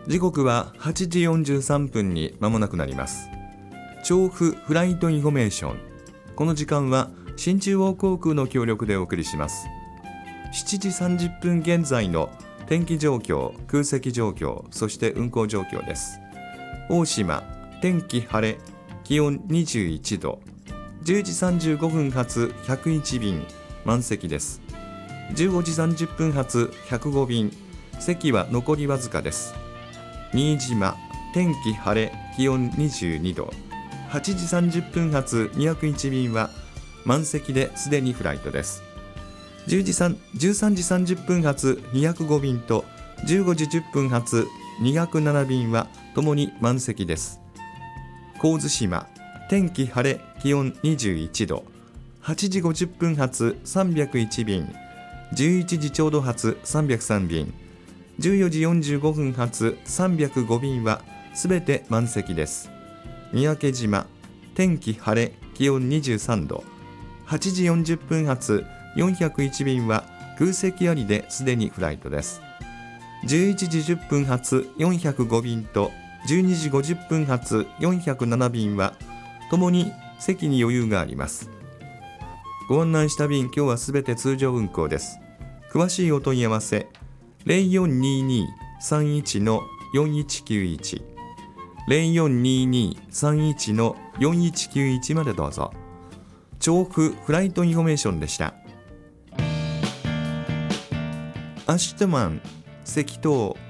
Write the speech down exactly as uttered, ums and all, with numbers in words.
時刻ははちじよんじゅうさんぷんに間もなくなります。調布フライトインフォメーション。この時間は新中央航空の協力でお送りします。しちじさんじゅっぷん現在の天気状況、空席状況、そして運行状況です。大島、天気晴れ、気温にじゅういちど、じゅうじさんじゅうごふん発ひゃくいち便、満席です。じゅうごじさんじゅっぷん発ひゃくご便、席は残りわずかです。新島、天気晴れ、気温にじゅうにど、はちじさんじゅっぷん発にひゃくいち便は満席ですでにフライトです。じゅうじさんじゅうさんじさんじゅっぷん発にひゃくご便とじゅうごじじゅっぷん発にひゃくなな便はともに満席です。神津島、天気晴れ、気温にじゅういちど、はちじごじゅっぷん発さんびゃくいち便、じゅういちじちょうど発さんびゃくさん便、じゅうよじよんじゅうごふん発さんびゃくご便はすべて満席です。三宅島、天気晴れ、気温にじゅうさんど、はちじよんじゅっぷん発よんひゃくいち便は空席ありですでにフライトです。じゅういちじじゅっぷん発よんひゃくご便とじゅうにじごじゅっぷん発よんひゃくなな便はともに席に余裕があります。ご案内した便、今日はすべて通常運行です。詳しいお問い合わせゼロよんにーにーさんいちのよんいちきゅういち ゼロよんにーにーさんいちのよんいちきゅういちまでどうぞ。調布フライトインフォメーションでした。アシュトマン、赤道